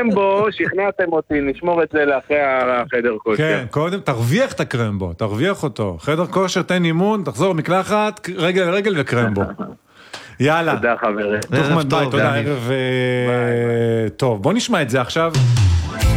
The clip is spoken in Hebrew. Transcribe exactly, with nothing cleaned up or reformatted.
הקרמבו, שכנעתם אותי, נשמור את זה לאחרי החדר כושר. כן, קודם תרוויח את הקרמבו, תרוויח אותו. חדר כושר, תן אימון, תחזור מקלחת, רגל לרגל וקרמבו. יאללה. תודה חברים. תודה, תודה, ערב טוב. בוא נשמע את זה עכשיו.